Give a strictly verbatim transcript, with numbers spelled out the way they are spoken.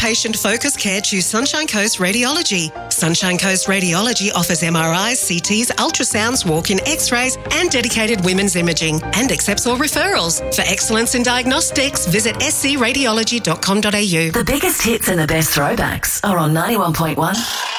patient-focused care, choose Sunshine Coast Radiology. Sunshine Coast Radiology offers M R Is, C Ts, ultrasounds, walk-in x-rays and dedicated women's imaging, and accepts all referrals. For excellence in diagnostics, visit s c radiology dot com dot a u. The biggest hits and the best throwbacks are on ninety-one point one.